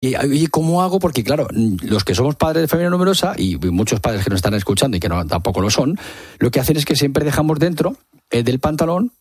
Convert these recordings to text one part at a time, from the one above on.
¿Y cómo hago? Porque claro, los que somos padres de familia numerosa, y muchos padres que nos están escuchando y que tampoco lo son, lo que hacen es que siempre dejamos dentro del pantalón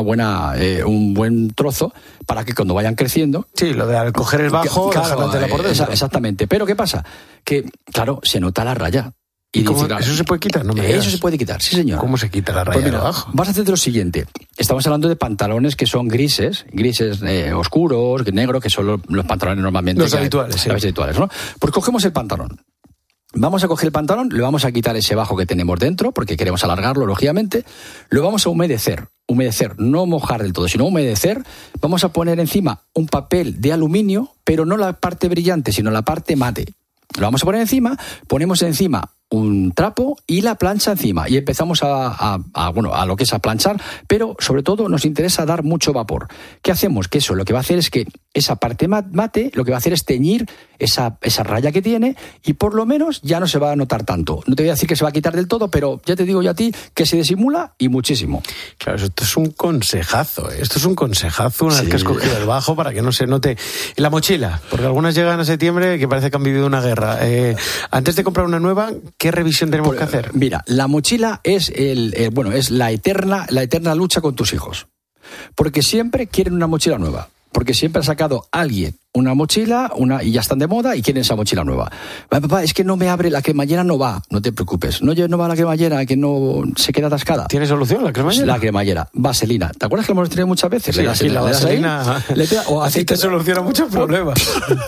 un buen trozo para que cuando vayan creciendo... Sí, lo de al coger el bajo, claro, por dentro. Exactamente. Pero ¿qué pasa? Que, claro, se nota la raya. ¿Y dice, ¿eso se puede quitar? Eso se puede quitar, sí señor. ¿Cómo se quita la raya de abajo? Vas a hacer lo siguiente. Estamos hablando de pantalones que son grises oscuros, negros, que son los pantalones normalmente... Los habituales, sí. Los habituales, ¿no? Pues cogemos el pantalón. Vamos a coger el pantalón, le vamos a quitar ese bajo que tenemos dentro, porque queremos alargarlo, lógicamente. Lo vamos a humedecer, no mojar del todo, sino humedecer. Vamos a poner encima un papel de aluminio, pero no la parte brillante, sino la parte mate. Lo vamos a poner encima, ponemos encima un trapo y la plancha encima y empezamos a lo que es a planchar, pero sobre todo nos interesa dar mucho vapor. ¿Qué hacemos? Que eso lo que va a hacer es que esa parte mate lo que va a hacer es teñir esa raya que tiene y por lo menos ya no se va a notar tanto. No te voy a decir que se va a quitar del todo, pero ya te digo yo a ti que se disimula y muchísimo. Claro, esto es un consejazo, una vez que has cogido el bajo para que no se note. La mochila, porque algunas llegan a septiembre que parece que han vivido una guerra. Antes de comprar una nueva, ¿qué revisión tenemos que hacer? Mira, la mochila es es la eterna lucha con tus hijos. Porque siempre quieren una mochila nueva. Porque siempre ha sacado alguien una mochila y ya están de moda y quieren esa mochila nueva. Papá, es que no me abre, la cremallera no va. No te preocupes. No va la cremallera, que no se queda atascada. ¿Tiene solución la cremallera? La cremallera. Vaselina. ¿Te acuerdas que lo hemos tenido muchas veces? Sí, la vaselina. O aceite soluciona muchos problemas.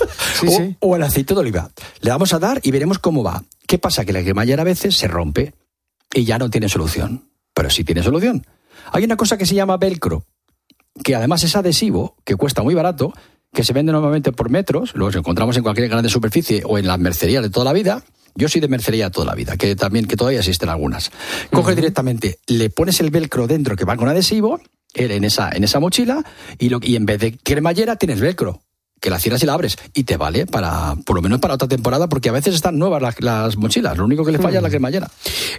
O el aceite de oliva. Le vamos a dar y veremos cómo va. ¿Qué pasa? Que la cremallera a veces se rompe y ya no tiene solución. Pero sí tiene solución. Hay una cosa que se llama velcro, que además es adhesivo, que cuesta muy barato, que se vende normalmente por metros, los encontramos en cualquier grande superficie o en las mercerías de toda la vida. Yo soy de mercería de toda la vida, que todavía existen algunas. Coges directamente, le pones el velcro dentro que va con adhesivo, en esa mochila, y en vez de cremallera tienes velcro, que la cierras y la abres, y te vale por lo menos para otra temporada, porque a veces están nuevas las mochilas, lo único que le falla es la cremallera.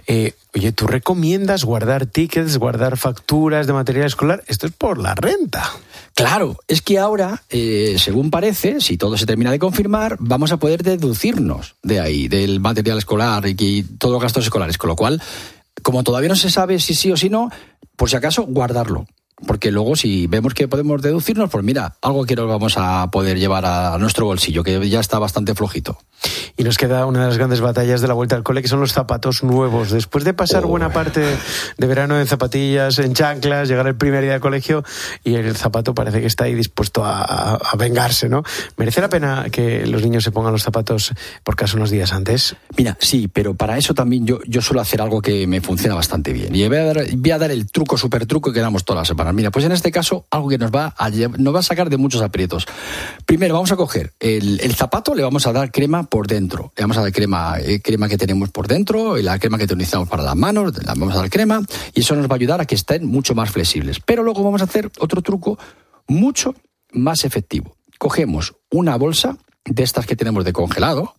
Oye, ¿tú recomiendas guardar tickets, guardar facturas de material escolar? Esto es por la renta. Claro, es que ahora, según parece, si todo se termina de confirmar, vamos a poder deducirnos de ahí, del material escolar y todos los gastos escolares, con lo cual, como todavía no se sabe si sí o si no, por si acaso, guardarlo. Porque luego si vemos que podemos deducirnos, pues mira, algo que nos vamos a poder llevar a nuestro bolsillo, que ya está bastante flojito. Y nos queda una de las grandes batallas de la vuelta al cole, que son los zapatos nuevos. Después de pasar buena parte de verano en zapatillas, en chanclas, llegar el primer día de colegio y el zapato parece que está ahí dispuesto a vengarse, ¿no? ¿Merece la pena que los niños se pongan los zapatos por caso unos días antes? Mira, sí, pero para eso también yo suelo hacer algo que me funciona bastante bien. Y voy a dar el truco, super truco que damos todas las semanas. Mira, pues en este caso, algo que nos va a sacar de muchos aprietos. Primero, vamos a coger el zapato, le vamos a dar crema por dentro. Le vamos a dar crema que tenemos por dentro, y la crema que utilizamos para las manos, le vamos a dar crema, y eso nos va a ayudar a que estén mucho más flexibles. Pero luego vamos a hacer otro truco mucho más efectivo. Cogemos una bolsa de estas que tenemos de congelado,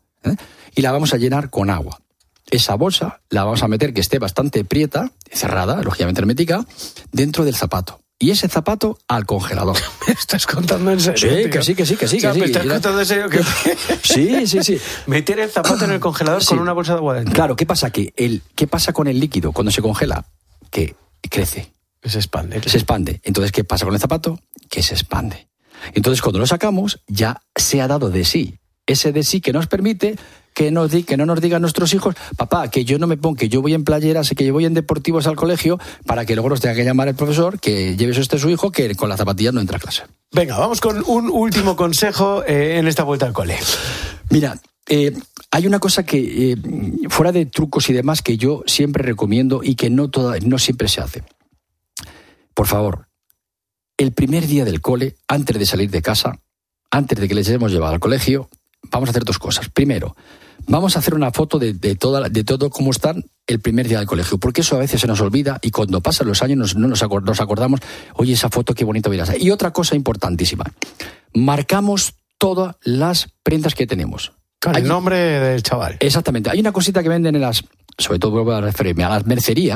y la vamos a llenar con agua. Esa bolsa la vamos a meter, que esté bastante prieta, cerrada, lógicamente hermética, dentro del zapato. Y ese zapato al congelador. ¿Me estás contando en serio? Sí, tío? que sí. ¿Me estás contando en serio? Sí. Meter el zapato en el congelador con una bolsa de agua dentro. Claro, ¿qué pasa? ¿Qué pasa con el líquido cuando se congela? Que crece. Se expande. Claro. Se expande. Entonces, ¿qué pasa con el zapato? Que se expande. Entonces, cuando lo sacamos, ya se ha dado de sí. Ese de sí que nos permite que no nos digan nuestros hijos, papá, que yo no me pongo, que yo voy en playeras, que yo voy en deportivos al colegio, para que luego nos tenga que llamar el profesor, que lleve eso su hijo, que con las zapatillas no entra a clase. Venga, vamos con un último consejo en esta vuelta al cole. Mira, hay una cosa que, fuera de trucos y demás, que yo siempre recomiendo y que no siempre se hace. Por favor, el primer día del cole, antes de salir de casa, antes de que les hemos llevado al colegio, vamos a hacer dos cosas. Primero, vamos a hacer una foto de todo cómo están el primer día del colegio, porque eso a veces se nos olvida y cuando pasan los años nos acordamos, oye, esa foto qué bonito verás. Y otra cosa importantísima, marcamos todas las prendas que tenemos. Con el nombre del chaval. Exactamente. Hay una cosita que venden sobre todo vuelvo a referirme a las mercerías,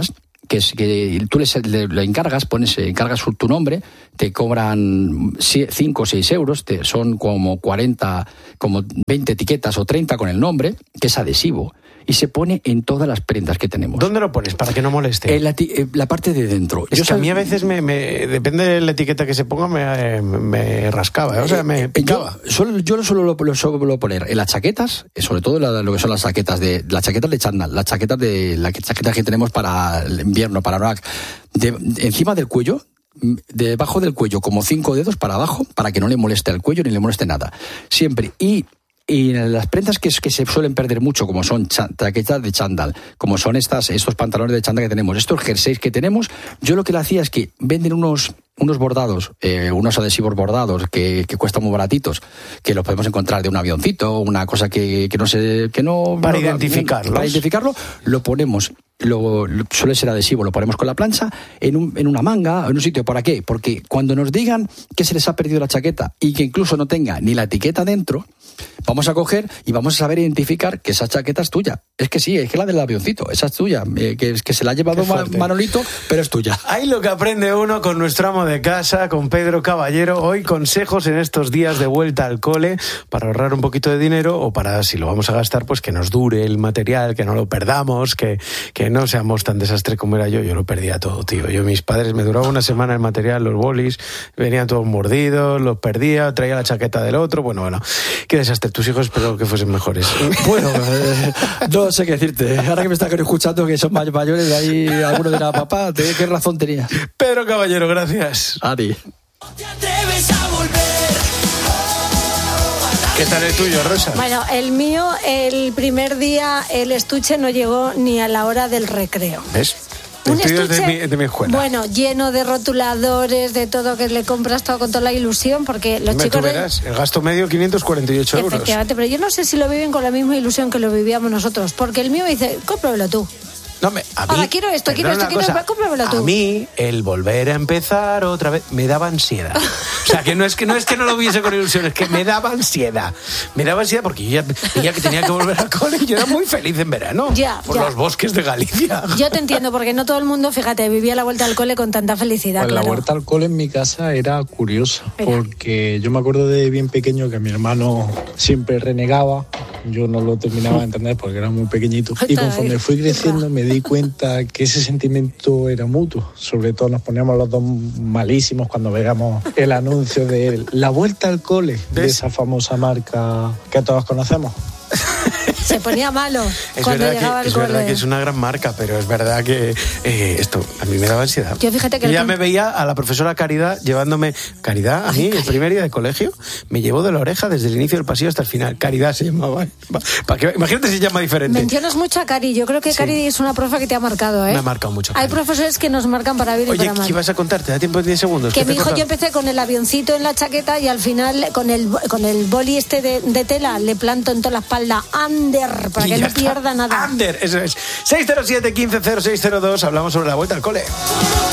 que tú le encargas, encargas tu nombre, te cobran 5 o 6 euros, son como 20 etiquetas o 30 con el nombre, que es adhesivo, y se pone en todas las prendas que tenemos. ¿Dónde lo pones para que no moleste? La parte de dentro. Es que a mí a veces depende de la etiqueta que se ponga, me rascaba, o sea, me picaba. Yo lo suelo poner en las chaquetas, sobre todo lo que son las chaquetas de chándal, las chaquetas que tenemos para el invierno, para Noac, encima del cuello, debajo del cuello, como 5 dedos para abajo, para que no le moleste al cuello ni le moleste nada. Siempre. Y las prendas que se suelen perder mucho, como son chaquetas de chándal, como son estos pantalones de chándal que tenemos, estos jerseys que tenemos, yo lo que le hacía es que venden unos bordados, unos adhesivos bordados que cuestan muy baratitos, que los podemos encontrar de un avioncito, una cosa que no... Para identificarlo, lo ponemos... suele ser adhesivo, lo ponemos con la plancha en una manga, en un sitio. ¿Para qué? Porque cuando nos digan que se les ha perdido la chaqueta y que incluso no tenga ni la etiqueta dentro, vamos a coger y vamos a saber identificar que esa chaqueta es tuya. Es que sí, es que la del avioncito, esa es tuya, que se la ha llevado Manolito, pero es tuya. Ahí lo que aprende uno con nuestro amo de casa, con Pedro Caballero. Hoy consejos en estos días de vuelta al cole para ahorrar un poquito de dinero, o para, si lo vamos a gastar, pues que nos dure el material, que no lo perdamos, que no seamos tan desastre como era yo. Yo lo perdía todo, tío. Mis padres, me duraba una semana el material, los bolis, venían todos mordidos, los perdía, traía la chaqueta del otro. Bueno, qué desastre. Tus hijos espero que fuesen mejores. Bueno, no sé qué decirte. Ahora que me están escuchando, que son mayores, de ahí alguno dirá, papá, ¿qué razón tenía? Pedro Caballero, gracias. A ti. ¿Qué tal el tuyo, Rosa? Bueno, el mío, el primer día, el estuche no llegó ni a la hora del recreo. ¿Ves? Un estuche de mi escuela. Bueno, lleno de rotuladores, de todo, que le compras todo con toda la ilusión, porque los chicos... Tú verás, el gasto medio 548 euros. Efectivamente, pero yo no sé si lo viven con la misma ilusión que lo vivíamos nosotros, porque el mío me dice, cómpramelo tú. No, a mí, ahora quiero esto, cómpramelo tú. A mí, el volver a empezar otra vez me daba ansiedad. O sea, que no es que no lo viese con ilusión, es que me daba ansiedad. Me daba ansiedad porque yo ya que tenía que volver al cole, y yo era muy feliz en verano. Por los bosques de Galicia. Yo te entiendo, porque no todo el mundo, fíjate, vivía la vuelta al cole con tanta felicidad. Pues claro. La vuelta al cole en mi casa era curiosa, porque yo me acuerdo de bien pequeño que mi hermano siempre renegaba. Yo no lo terminaba de entender porque era muy pequeñito. Y conforme fui creciendo me di cuenta que ese sentimiento era mutuo. Sobre todo nos poníamos los dos malísimos cuando veíamos el anuncio de la vuelta al cole, de esa famosa marca que todos conocemos. Se ponía malo cuando llegaba al cole. Es verdad que es una gran marca, pero es verdad que esto a mí me daba ansiedad. Yo fíjate que me veía a la profesora Caridad llevándome... Caridad, a mí, el primer día de colegio, me llevó de la oreja desde el inicio del pasillo hasta el final. Caridad se llamaba. Imagínate si se llama diferente. Mencionas mucho a Cari. Yo creo que Cari es una profe que te ha marcado, ¿eh? Me ha marcado mucho. Hay profesores que nos marcan para bien y para mal. Oye, ¿qué ibas a contar? ¿Te da tiempo de 10 segundos? Que mi hijo, yo empecé con el avioncito en la chaqueta y al final con el boli de tela le planto en toda la espalda Ander, para que no pierda nada. Ander, eso es. 607-150602, hablamos sobre la vuelta al cole.